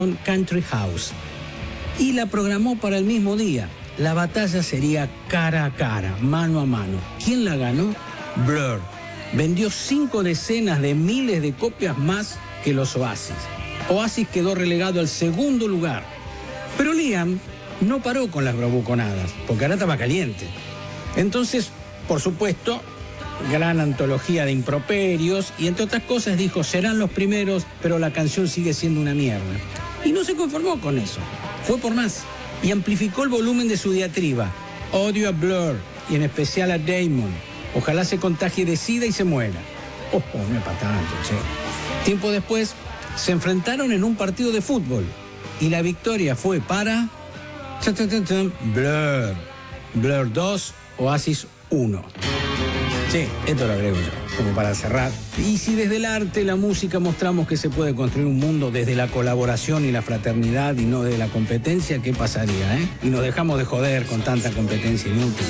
Country House y la programó para el mismo día. La batalla sería cara a cara, mano a mano. ¿Quién la ganó? Blur. Vendió 5 decenas de miles de copias más que los Oasis. Oasis quedó relegado al segundo lugar. Pero Liam no paró con las bravuconadas, porque ahora estaba caliente. Entonces, por supuesto, gran antología de improperios, y entre otras cosas dijo, serán los primeros, pero la canción sigue siendo una mierda. Y no se conformó con eso, fue por más, y amplificó el volumen de su diatriba. Odio a Blur, y en especial a Damon. Ojalá se contagie de SIDA y se muera. No es para tanto, che. Tiempo después, se enfrentaron en un partido de fútbol, y la victoria fue para... Blur. Blur 2, Oasis 1. Sí, esto lo agrego yo, como para cerrar. Y si desde el arte, la música, mostramos que se puede construir un mundo desde la colaboración y la fraternidad y no desde la competencia, ¿qué pasaría, Y nos dejamos de joder con tanta competencia inútil.